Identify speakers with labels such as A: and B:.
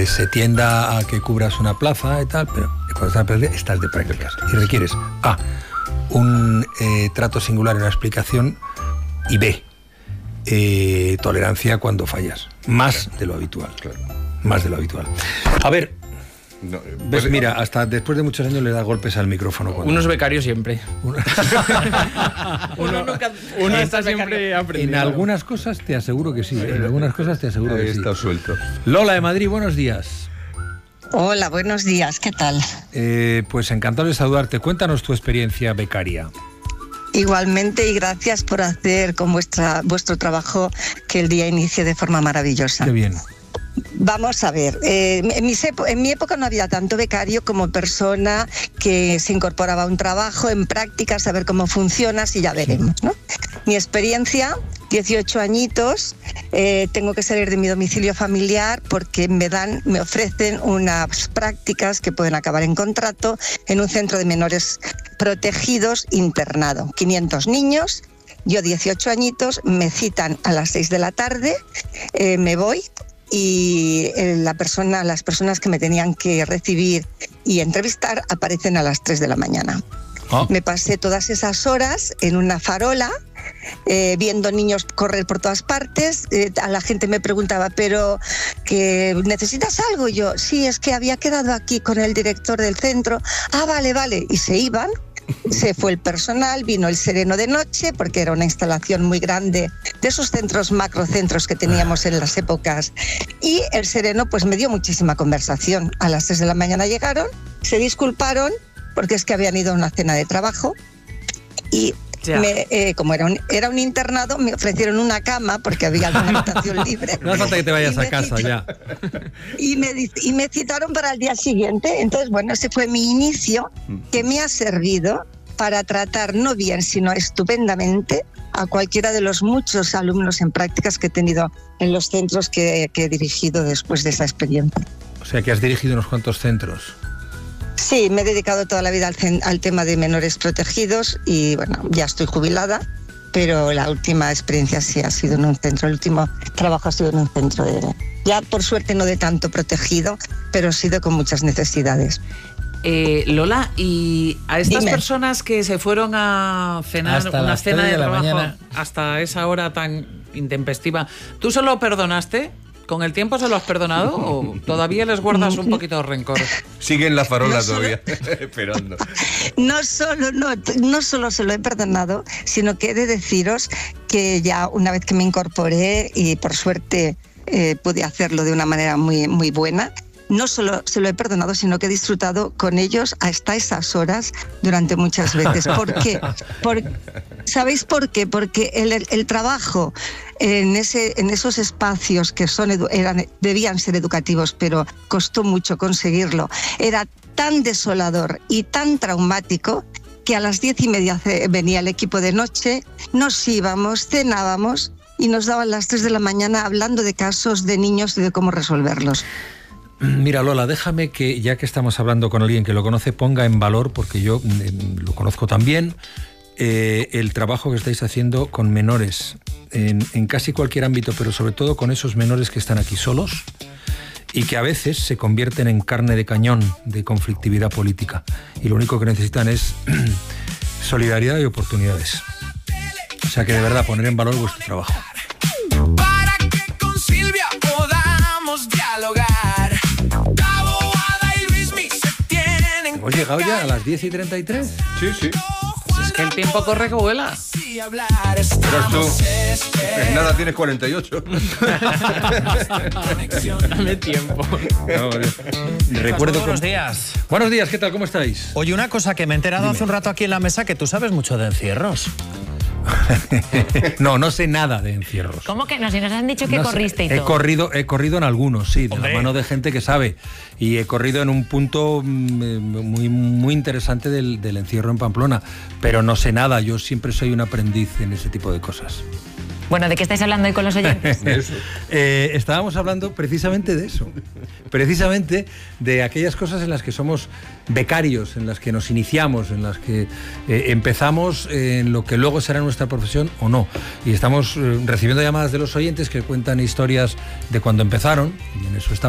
A: se tienda a que cubras una plaza y tal, pero cuando estás de prácticas y requieres A, un trato singular en la explicación, y B, tolerancia cuando fallas, más de lo habitual, más de lo habitual. A ver, no, pues mira, hasta después de muchos años le da golpes al micrófono.
B: Unos becarios siempre. Uno está siempre aprendiendo.
A: En algunas cosas te aseguro que sí. En algunas cosas te aseguro que sí.
C: Está suelto.
A: Lola de Madrid, buenos días.
D: Hola, buenos días, ¿qué tal?
A: Pues encantado de saludarte. Cuéntanos tu experiencia becaria.
D: Igualmente, y gracias por hacer con vuestro trabajo que el día inicie de forma maravillosa.
A: Qué bien.
D: Vamos a ver, en mi época no había tanto becario como persona que se incorporaba a un trabajo en práctica, saber cómo funciona, si ya veremos, ¿no? Mi experiencia, 18 añitos, tengo que salir de mi domicilio familiar porque me ofrecen unas prácticas que pueden acabar en contrato en un centro de menores protegidos internado, 500 niños. Yo 18 añitos, me citan a las 6 de la tarde, me voy. Y las personas que me tenían que recibir y entrevistar aparecen a las 3 de la mañana. Me pasé todas esas horas en una farola, viendo niños correr por todas partes. A la gente me preguntaba, ¿pero que necesitas algo? Y yo, sí, es que había quedado aquí con el director del centro. Ah, vale. Y se iban. Se fue el personal, vino el sereno de noche, porque era una instalación muy grande de esos centros, macrocentros que teníamos en las épocas. Y el sereno pues me dio muchísima conversación. A las 6 de la mañana llegaron, se disculparon, porque es que habían ido a una cena de trabajo. Y como era un internado, me ofrecieron una cama porque había alguna habitación libre.
A: No hace falta que te vayas a casa ya.
D: Y me citaron para el día siguiente. Entonces, bueno, ese fue mi inicio, que me ha servido para tratar no bien, sino estupendamente a cualquiera de los muchos alumnos en prácticas que he tenido en los centros que he dirigido después de esa experiencia.
A: O sea, que has dirigido unos cuantos centros.
D: Sí, me he dedicado toda la vida al tema de menores protegidos y bueno, ya estoy jubilada, pero la última experiencia sí ha sido en un centro, el último trabajo ha sido en un centro ya por suerte no de tanto protegido, pero sí de con muchas necesidades.
B: Lola, y a estas personas que se fueron a cenar
E: hasta
B: una cena de trabajo
E: mañana,
B: hasta esa hora tan intempestiva, ¿tú se lo perdonaste? ¿Con el tiempo se lo has perdonado o todavía les guardas un poquito de rencor?
C: Sigue en la farola todavía, esperando.
D: No solo se lo he perdonado, sino que he de deciros que ya una vez que me incorporé y por suerte pude hacerlo de una manera muy, muy buena, no solo se lo he perdonado, sino que he disfrutado con ellos hasta esas horas durante muchas veces. ¿Por qué? ¿Sabéis por qué? Porque el trabajo en esos espacios que debían ser educativos, pero costó mucho conseguirlo, era tan desolador y tan traumático que a las 10:30 venía el equipo de noche, nos íbamos, cenábamos y nos daban las 3 de la mañana hablando de casos de niños y de cómo resolverlos.
A: Mira, Lola, déjame que, ya que estamos hablando con alguien que lo conoce, ponga en valor, porque yo lo conozco también, el trabajo que estáis haciendo con menores en casi cualquier ámbito, pero sobre todo con esos menores que están aquí solos y que a veces se convierten en carne de cañón de conflictividad política. Y lo único que necesitan es solidaridad y oportunidades. O sea que de verdad poner en valor vuestro trabajo.
F: Para que con Silvia podamos dialogar.
A: ¿Hemos llegado ya a las 10:33?
C: Sí.
B: Es que el tiempo corre que vuela.
C: Pero tú, nada, tienes 48.
B: Dame tiempo.
A: Recuerdo
E: buenos días.
A: Buenos días, ¿qué tal? ¿Cómo estáis?
E: Oye, una cosa que me he enterado hace un rato aquí en la mesa, que tú sabes mucho de encierros.
A: No sé nada de encierros.
G: ¿Cómo que no? Si nos han dicho que corriste y todo.
A: He corrido en algunos, sí, de
E: Hombre,
A: la mano de gente que sabe. Y he corrido en un punto muy, muy interesante del encierro en Pamplona. Pero no sé nada, yo siempre soy un aprendiz en ese tipo de cosas.
G: Bueno, ¿de qué estáis hablando hoy con los oyentes?
A: Estábamos hablando precisamente de eso, precisamente de aquellas cosas en las que somos becarios, en las que nos iniciamos, en las que empezamos en lo que luego será nuestra profesión o no. Y estamos recibiendo llamadas de los oyentes que cuentan historias de cuando empezaron, y en eso estamos.